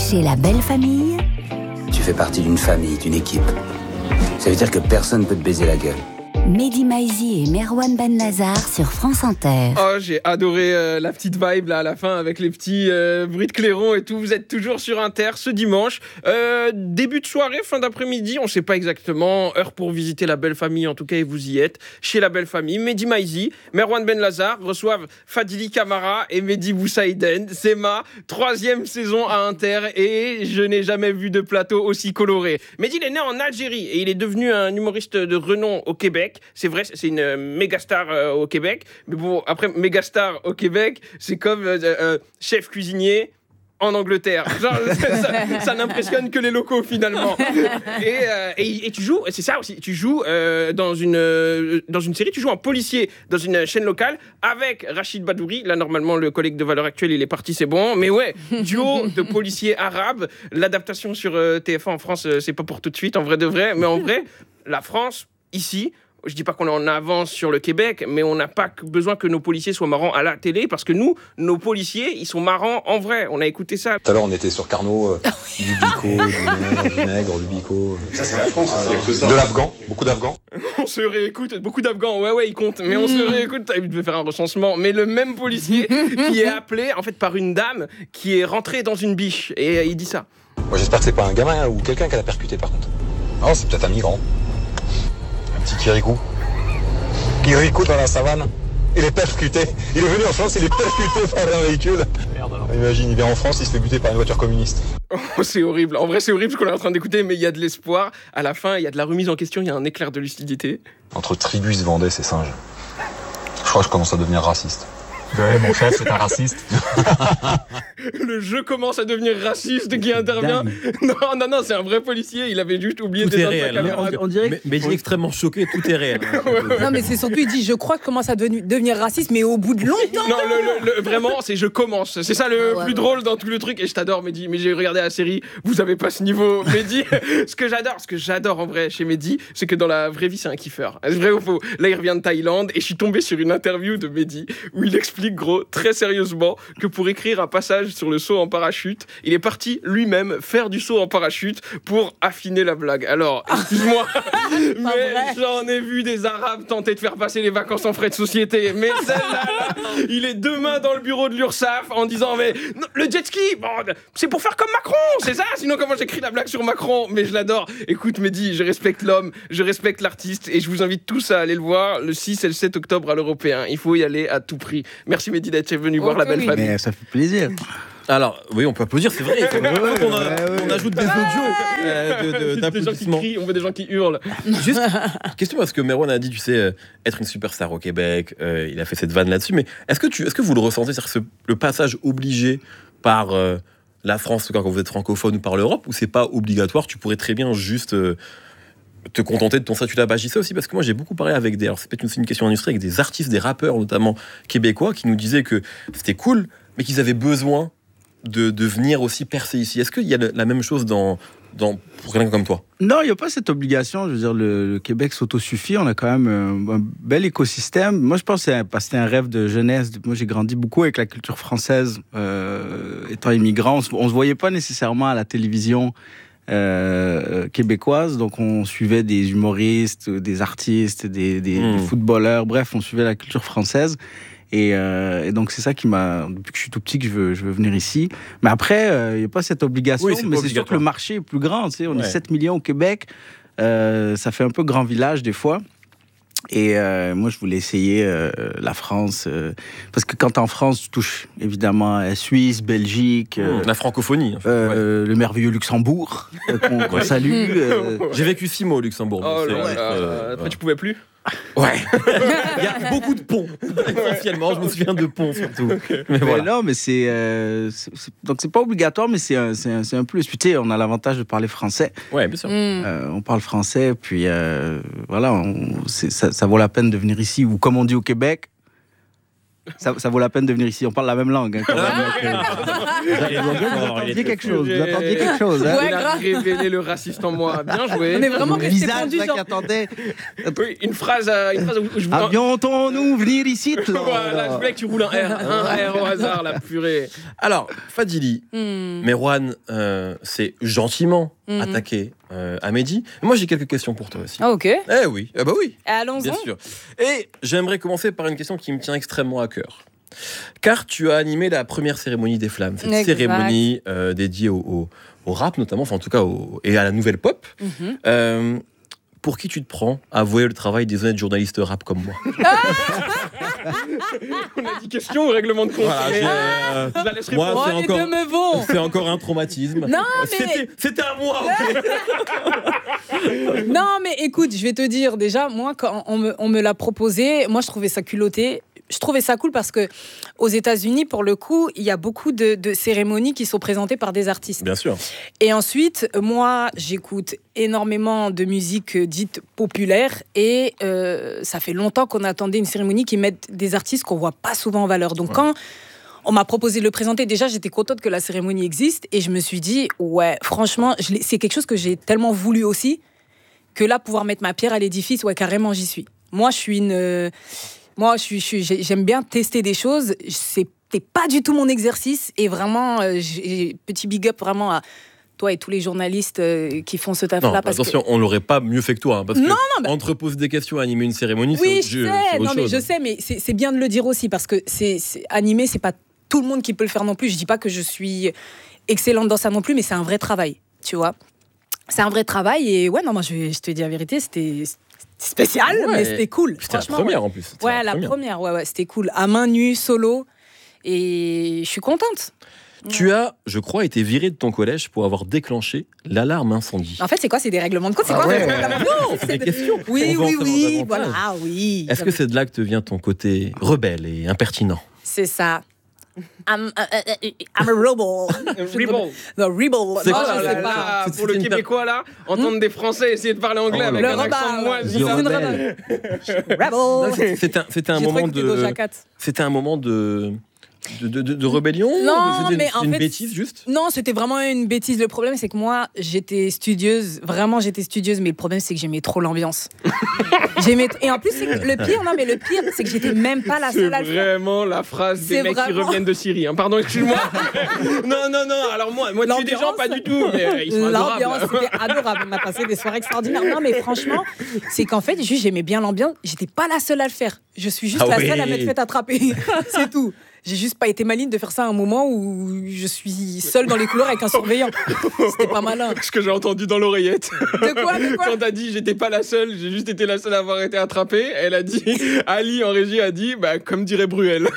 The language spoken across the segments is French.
Chez la belle famille, Tu fais partie d'une famille, d'une équipe. Ça veut dire que personne ne peut te baiser la gueule. Mehdi Maizi et Merwan Ben-Lazar sur France Inter. Oh, j'ai adoré la petite vibe là à la fin avec les petits bruits de clairon et tout. Vous êtes toujours sur Inter ce dimanche. Début de soirée, fin d'après-midi, on ne sait pas exactement. Heure pour visiter la belle famille, en tout cas, et vous y êtes. Chez la belle famille, Mehdi Maizi, Merwan Ben-Lazar reçoivent Fadili Camara et Mehdi Boussaïden. C'est ma 3e saison à Inter et je n'ai jamais vu de plateau aussi coloré. Mehdi, il est né en Algérie et il est devenu un humoriste de renom au Québec. C'est vrai, c'est une méga star au Québec. Mais bon, après, méga star au Québec, c'est comme chef cuisinier en Angleterre. Genre, ça n'impressionne que les locaux, finalement. Et tu joues, c'est ça aussi, tu joues dans une série, tu joues en policier dans une chaîne locale avec Rachid Badouri. Là, normalement, le collègue de Valeurs Actuelles, il est parti, c'est bon. Mais ouais, duo de policiers arabes. L'adaptation sur TF1 en France, c'est pas pour tout de suite, en vrai de vrai. Mais en vrai, la France, ici... Je dis pas qu'on est en avance sur le Québec, mais on n'a pas besoin que nos policiers soient marrants à la télé, parce que nous, nos policiers, ils sont marrants en vrai. On a écouté ça. Tout à l'heure, on était sur Carnot, du bico, du nègre, du bico. Ça, c'est la France, de l'Afghan, beaucoup d'Afghans. On se réécoute, beaucoup d'Afghans, ouais, ils comptent, mais on se réécoute, il devait faire un recensement. Mais le même policier qui est appelé, en fait, par une dame qui est rentrée dans une biche, et il dit ça. Moi, j'espère que c'est pas un gamin ou quelqu'un qui l'a percuté, par contre. Non, c'est peut-être un migrant. Petit Kirikou dans la savane. Il est percuté. Il est venu en France, il est percuté par un véhicule. Merde alors. Imagine, il vient en France, il se fait buter par une voiture communiste. Oh, c'est horrible. En vrai, c'est horrible ce qu'on est en train d'écouter, mais il y a de l'espoir. À la fin, il y a de la remise en question, il y a un éclair de lucidité. Entre tribus vendaient ces singes. Je crois que je commence à devenir raciste. Ouais, mon chef, c'est un raciste. Le jeu commence à devenir raciste qui intervient. Non, c'est un vrai policier. Il avait juste oublié des réel. On dirait mais il est extrêmement choqué, tout est réel. Non, mais c'est surtout, il dit, je crois que commence à devenir raciste, mais au bout de longtemps. Non, vraiment, c'est je commence. C'est ça le plus drôle dans tout le truc. Et je t'adore, Mehdi. Mais j'ai regardé la série. Vous avez pas ce niveau, Mehdi. Ce que j'adore en vrai chez Mehdi, c'est que dans la vraie vie, c'est un kiffeur. C'est vrai ou faux? Là, il revient de Thaïlande et je suis tombé sur une interview de Mehdi où il explique, gros, très sérieusement, que pour écrire un passage sur le saut en parachute, il est parti lui-même faire du saut en parachute pour affiner la blague. Alors, excuse-moi, mais j'en ai vu des Arabes tenter de faire passer les vacances en frais de société. Mais celle-là, il est demain dans le bureau de l'URSSAF en disant mais non, le jet ski, bon, c'est pour faire comme Macron, c'est ça? Sinon comment j'écris la blague sur Macron? Mais je l'adore. Écoute Mehdi, je respecte l'homme, je respecte l'artiste et je vous invite tous à aller le voir le 6 et le 7 octobre à l'Européen. Il faut y aller à tout prix. Merci Mehdi d'être venu voir la belle famille. Mais ça fait plaisir. Alors, oui, on peut applaudir, c'est vrai. On ajoute des audios d'applaudissements. On voit des gens qui hurlent. Juste, question, parce que Merwan a dit, tu sais, être une superstar au Québec, il a fait cette vanne là-dessus, mais est-ce que vous le ressentez, c'est-à-dire le passage obligé par la France, quand vous êtes francophone, ou par l'Europe, ou c'est pas obligatoire, tu pourrais très bien juste... te contenter de ton statut là-bas. Je dis ça aussi parce que moi j'ai beaucoup parlé avec alors c'est peut-être aussi une question d'industrie, avec des artistes, des rappeurs notamment québécois qui nous disaient que c'était cool, mais qu'ils avaient besoin de venir aussi percer ici. Est-ce qu'il y a la même chose pour quelqu'un comme toi? Non, il n'y a pas cette obligation. Je veux dire, le Québec s'autosuffit. On a quand même un bel écosystème. Moi, je pense que c'était un rêve de jeunesse. Moi, j'ai grandi beaucoup avec la culture française. Étant immigrant, on ne se voyait pas nécessairement à la télévision québécoise, donc on suivait des humoristes, des artistes, des footballeurs, bref, on suivait la culture française. Et donc c'est ça qui m'a, depuis que je suis tout petit, que je veux venir ici. Mais après, il n'y a pas cette obligation, mais c'est sûr que le marché est plus grand. Tu sais, on est 7 millions au Québec, ça fait un peu grand village des fois. Et moi, je voulais essayer la France, parce que quand t'es en France, tu touches évidemment Suisse, Belgique... la francophonie. Le merveilleux Luxembourg, qu'on salue. J'ai vécu 6 mois au Luxembourg. Après, tu pouvais plus? Ouais. Il y a beaucoup de ponts, essentiellement. Je me souviens de ponts, surtout. Mais voilà. Non, mais donc c'est pas obligatoire, mais c'est un plus. Puis tu sais, on a l'avantage de parler français. Ouais, bien sûr. On parle français, puis voilà, ça vaut la peine de venir ici, ou comme on dit au Québec, ça vaut la peine de venir ici. On parle la même langue. Hein, quand même, vous attendiez quelque chose. Vous attendiez quelque chose. Hein. Il a révélé le raciste en moi. Bien joué. On est vraiment Le resté visage pendu, là, genre. qui attendait. Oui, une phrase où je Avions-nous venir ici là, Voilà, je voulais que tu roules un R au hasard, la purée. Alors, Fadili, Merwan s'est gentiment attaqué à Mehdi. Moi, j'ai quelques questions pour toi aussi. Ah, ok. Eh oui, ah bah oui, Allons-y. bien sûr. Et j'aimerais commencer par une question qui me tient extrêmement à cœur. Car tu as animé la première cérémonie des Flammes, cette Exact. cérémonie dédiée au rap notamment, enfin en tout cas et à la nouvelle pop. Pour qui tu te prends à vouer le travail des honnêtes journalistes rap comme moi? On a dit question ou règlement de compte? Voilà, Je la laisse moi, répondre. c'est les encore- deux me vont. C'est encore un traumatisme. Non, mais... C'était à moi. Non, mais écoute, je vais te dire, déjà, moi, quand on me l'a proposé, moi, je trouvais ça culotté. Je trouvais ça cool parce que aux États-Unis, pour le coup, il y a beaucoup de cérémonies qui sont présentées par des artistes. Bien sûr. Et ensuite, moi, j'écoute énormément de musique dite populaire et ça fait longtemps qu'on attendait une cérémonie qui mette des artistes qu'on voit pas souvent en valeur. Donc, quand on m'a proposé de le présenter, déjà, j'étais contente que la cérémonie existe et je me suis dit, ouais, franchement, c'est quelque chose que j'ai tellement voulu aussi que là, pouvoir mettre ma pierre à l'édifice, ouais, carrément, j'y suis. Moi, j'aime bien tester des choses. C'était pas du tout mon exercice. Et vraiment, petit big up vraiment à toi et tous les journalistes qui font ce taf-là. Non, attention, on l'aurait pas mieux fait que toi. Hein, parce que entre poser des questions et animer une cérémonie, oui, c'est autre chose. je sais, mais c'est bien de le dire aussi. Parce que animer, c'est pas tout le monde qui peut le faire non plus. Je dis pas que je suis excellente dans ça non plus, mais c'est un vrai travail, tu vois. C'est un vrai travail. Et ouais, non, moi, je te dis la vérité, c'était spécial, mais c'était cool. C'était la première en plus. Ouais, la première, ouais, c'était cool. À main nue, solo. Et je suis contente. Tu as, je crois, été viré de ton collège pour avoir déclenché l'alarme incendie. En fait, c'est quoi? C'est des règlements de compte? C'est quoi? Non, c'est des questions. Oui, On va en savoir davantage. voilà. Ah oui. Est-ce que c'est de là que te vient ton côté rebelle et impertinent? C'est ça. I'm a rebel. Rebel. The rebel. C'est Non, quoi, je là, sais pas. Pour le Québécois, là, entendre des Français essayer de parler anglais avec Le un accent rebelle. moi, Je dis suis ça. une rebelle. Rebel. C'était un J'ai trop moment écouté Doja Cat. C'était un moment de rébellion? Non, C'était mais en une fait, bêtise juste? Non, c'était vraiment une bêtise. Le problème, c'est que moi, j'étais studieuse. Vraiment, j'étais studieuse. Mais le problème, c'est que j'aimais trop l'ambiance. Et en plus, le pire, c'est que j'étais même pas la C'est seule à le faire. vraiment la phrase des C'est mecs qui vraiment- reviennent de Syrie. Hein. Pardon, excuse-moi. non. Alors moi tu es des gens, pas du tout. Mais ils sont adorables. L'ambiance, c'était adorable. On a passé des soirées extraordinaires. Non, mais franchement, c'est qu'en fait, juste, j'aimais bien l'ambiance. J'étais pas la seule à le faire. Je suis juste Ah la oui. seule à m'être fait attraper. C'est tout. J'ai juste pas été maligne de faire ça à un moment où je suis seule dans les couloirs avec un surveillant. C'était pas malin. Ce que j'ai entendu dans l'oreillette. De quoi? Quand t'as dit j'étais pas la seule, j'ai juste été la seule à avoir été attrapée. Elle a dit, Ali en régie a dit, bah comme dirait Bruel.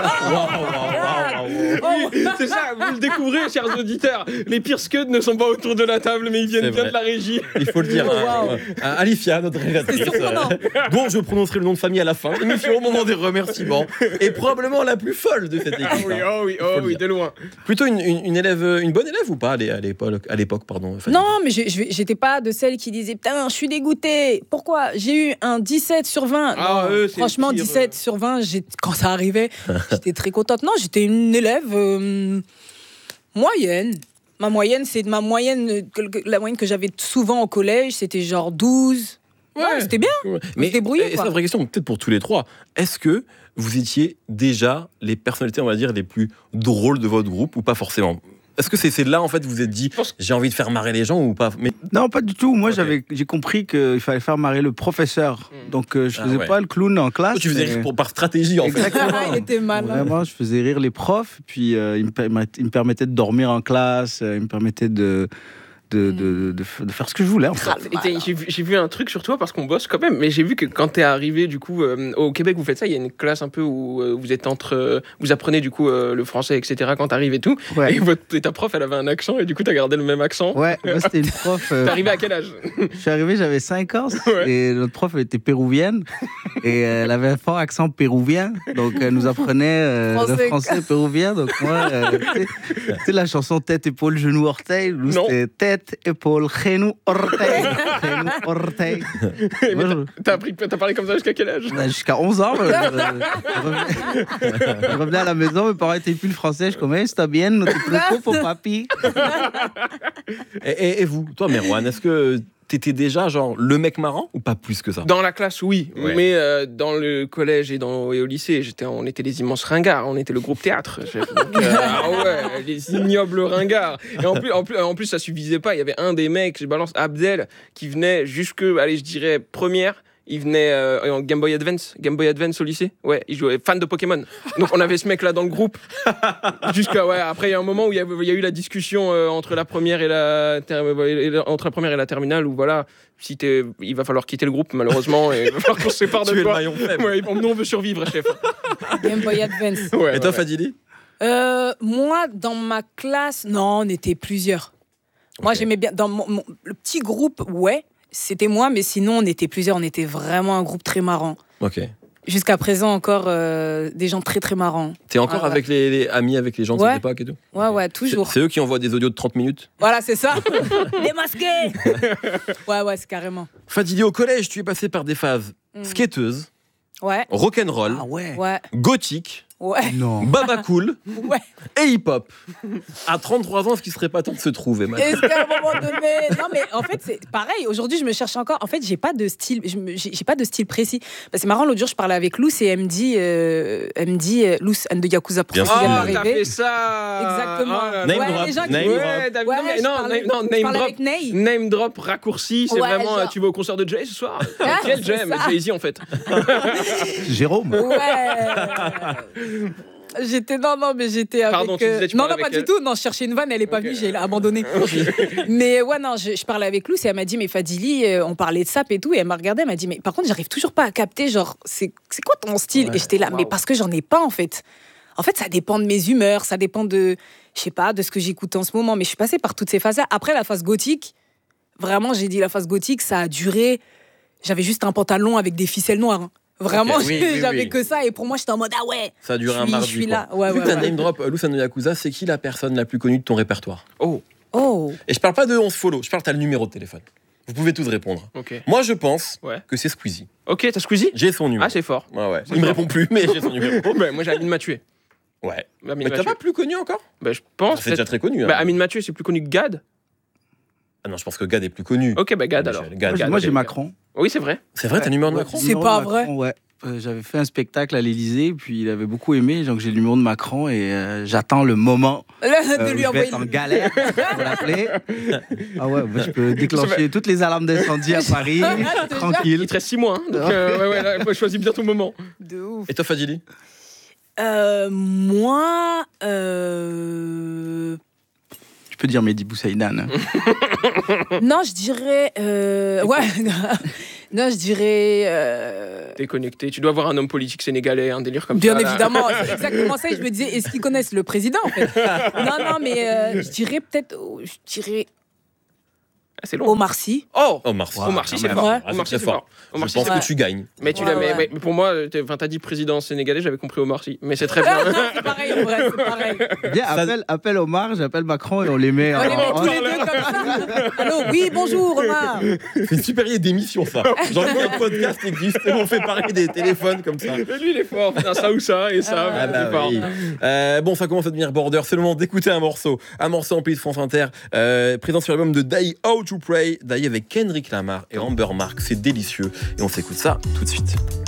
Oui, c'est ça, vous le découvrez, chers auditeurs. Les pires scuds ne sont pas autour de la table, mais ils viennent C'est bien vrai. de la régie. Il faut le dire. Alifia, notre rédactrice, C'est surprenant. dont je prononcerai le nom de famille à la fin. Émission au moment des remerciements. Et probablement la plus folle de cette équipe. Oh oui, de loin. Plutôt une bonne élève ou pas à l'époque, pardon. Fanny? Non, mais j'étais pas de celle qui disait putain, je suis dégoûtée. Pourquoi? J'ai eu un 17 sur 20. Ah, Non, eux, c'est franchement, pire, 17 sur 20, quand ça arrivait, j'étais très contente. Non, j'étais une élève moyenne. Ma moyenne, c'est la moyenne que j'avais souvent au collège, c'était genre 12. Ouais, c'était bien. Mais se débrouiller, et c'est quoi. la vraie question, peut-être pour tous les trois. Est-ce que vous étiez déjà les personnalités, on va dire, les plus drôles de votre groupe ou pas forcément? Est-ce que c'est là, en fait, vous vous êtes dit, j'ai envie de faire marrer les gens ou pas? Mais Non, pas du tout. Moi, Ok. j'ai compris qu'il fallait faire marrer le professeur. Donc, je faisais ouais. pas le clown en classe. toi, tu faisais mais- rire par stratégie, en fait. Exactement. Ah, il était malin. Vraiment, je faisais rire les profs. Puis, il me permettait de dormir en classe. Il me permettait de faire ce que je voulais, en fait. J'ai vu un truc sur toi parce qu'on bosse quand même, mais j'ai vu que quand t'es arrivé du coup au Québec, vous faites ça, il y a une classe un peu où vous êtes vous apprenez du coup le français, etc. quand t'arrives et tout. Ouais. Et ta prof, elle avait un accent et du coup t'as gardé le même accent. Ouais, moi, c'était une prof. T'es arrivé à quel âge? Je suis arrivé, j'avais 5 ans. Ouais. Et notre prof, elle était péruvienne. Et elle avait un fort accent péruvien. Donc, elle nous apprenait le français péruvien. Donc, moi, tu sais la chanson tête, épaule, genou, orteil. Nous, Non. c'était tête, tête, épaules, genou, orteil. Genou, orteil. T'as parlé comme ça jusqu'à quel âge? Jusqu'à 11 ans. Je revenais à la maison, mes parents étaient plus le français. Je commençais, está bien, no te preocupes, papi. Et vous, toi, Merwan, est-ce que t'étais déjà genre le mec marrant ou pas plus que ça? Dans la classe, oui. Ouais. Mais dans le collège et au lycée, on était les immenses ringards. On était le groupe théâtre. Donc, ah ouais, les ignobles ringards. Et en plus, ça suffisait pas. Il y avait un des mecs, je balance Abdel, qui venait jusque, allez, je dirais, première. Il venait en Game Boy Advance au lycée. Ouais, il jouait fan de Pokémon. Donc on avait ce mec-là dans le groupe. Après, il y a un moment où il y a eu la discussion entre la première et la terminale où voilà, il va falloir quitter le groupe malheureusement et il va falloir qu'on se sépare de toi. Tu es le maillon faible. Ouais, nous on veut survivre, chef. Game Boy Advance. Ouais, et toi, Fadili? Moi, dans ma classe, non, on était plusieurs. Moi, j'aimais bien. Dans le petit groupe, ouais. C'était moi, mais sinon, on était plusieurs. On était vraiment un groupe très marrant. Ok. Jusqu'à présent, encore des gens très, très marrants. T'es encore avec les amis, avec les gens de cette époque et tout? Ouais, toujours. C'est eux qui envoient des audios de 30 minutes? Voilà, c'est ça. Démasqué. Ouais, c'est carrément. Fadili, au collège, tu es passé par des phases skateuse, Ouais. rock'n'roll, Ouais. gothique, Ouais. Non. baba cool Ouais. et hip-hop. À 33 ans, est-ce qu'il serait pas temps de se trouver maintenant? Est-ce qu'à un moment donné... Non, mais en fait, c'est pareil. Aujourd'hui, je me cherche encore. En fait, j'ai pas de style. J'ai pas de style précis. Bah, c'est marrant, l'autre jour, je parlais avec Lous et elle me dit Lous and the Yakuza Pro. Bien sûr. T'as fait ça. Exactement. Ah là là. Name Ouais, drop, les gens qui- name Ouais, drop. je parlais avec Ney. Name drop raccourci, c'est Ouais, vraiment genre. tu vas au concert de Jay ce soir? Ah, Quel c'est Jay? ça. Jay-Z en fait. Jérôme. Ouais. J'étais avec. Pardon, tu disais, tu non, parlais pas avec du elle. tout. Non, je cherchais une vanne, elle est pas Ok. venue, j'ai abandonné. Mais ouais, non, je parlais avec Lou et elle m'a dit, mais Fadili, on parlait de sap et tout, et elle m'a regardé, elle m'a dit, mais par contre, j'arrive toujours pas à capter, genre, c'est quoi ton style? Et j'étais là, mais parce que j'en ai pas en fait. En fait, ça dépend de mes humeurs, ça dépend de, je sais pas, de ce que j'écoute en ce moment. Mais je suis passée par toutes ces phases-là. Après la phase gothique, vraiment, j'ai dit la phase gothique, ça a duré. J'avais juste un pantalon avec des ficelles noires. Hein. Vraiment, Ok, oui, j'avais oui. que ça. Et pour moi, j'étais en mode, ah ouais. Ça a duré Je un suis- mardi. je suis quoi. là. Ouais, Vu ouais, que t'as ouais. name drop Lous and the Yakuza, c'est qui la personne la plus connue de ton répertoire? Oh, Oh. Et je parle pas de 11 follow, je parle t'as le numéro de téléphone. Vous pouvez tous répondre. ok. Moi, je pense Ouais. que c'est Squeezie. Ok, t'as Squeezie? J'ai son numéro. Ah, c'est fort. Ouais. Il me répond plus, mais j'ai son numéro. Oh, ben, moi j'ai Amine Mathieu. Ouais. Amine Mais t'as Mathieu. pas plus connu encore? Ben, je pense. C'est déjà très connu. Hein. Bah, Amine Mathieu, c'est plus connu que Gad. Ah non, je pense que Gad est plus connu. Ok, bah Gad alors. Gad. Moi, j'ai Macron. Oui, c'est vrai. C'est vrai, t'as le numéro de Ouais. Macron? C'est Numéro pas de vrai. Macron, ouais. J'avais fait un spectacle à l'Élysée, puis il avait beaucoup aimé, donc j'ai le numéro de Macron et j'attends le moment De où lui je vais envoyer. être en galère pour l'appeler. Ah ouais, bah, je peux déclencher toutes les alarmes d'incendie à Paris, tranquille. Il te reste 6 mois. Hein, donc, ouais, là, moi, je choisis bien ton moment. De ouf. Et toi, Fadili? Moi. Tu peux dire Mehdi Boussaïdan. Non, je dirais. Ouais. Non, je dirais. T'es connecté. Tu dois avoir un homme politique sénégalais, un délire comme Bien ça. là. évidemment, c'est exactement ça. Et je me disais, est-ce qu'ils connaissent le président en fait? Non, mais je dirais peut-être. Je dirais Ah, c'est long. Omar Sy. Oh, Omar Sy. Omar Sy, quand c'est même. fort. Ouais. Ah, Omar c'est Sy, c'est très fort. Omar Je Sy, pense c'est que fort. tu gagnes. Mais tu Ouais, l'as, ouais. mais pour moi, t'as dit président sénégalais, j'avais compris Omar Sy. Mais c'est très bien. C'est pareil, en vrai, c'est pareil. Viens, appelle Omar, j'appelle Macron et on les met On les met en- tous les deux comme ça. Allô, oui, bonjour Omar. C'est une super idée d'émission, ça. J'ai envie qu'un podcast existe et on fait parler des téléphones comme ça. Et lui, il est fort. Putain, ça ou ça, et ça. Ah il bah est fort. oui. Bon, ça commence à devenir border. C'est le moment d'écouter un morceau en pays de France Inter, présent sur l'album de Die How to Pray, Die avec Kendrick Lamar et Amber Mark. C'est délicieux et on s'écoute ça tout de suite.